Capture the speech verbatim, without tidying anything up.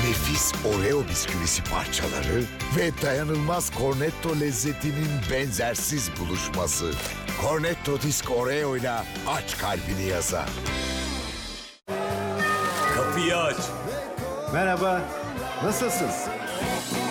nefis Oreo bisküvisi parçaları ve dayanılmaz Cornetto lezzetinin benzersiz buluşması. Cornetto Disk Oreo ile aç kalbini yaza. Kapıyı aç. Merhaba, nasılsın?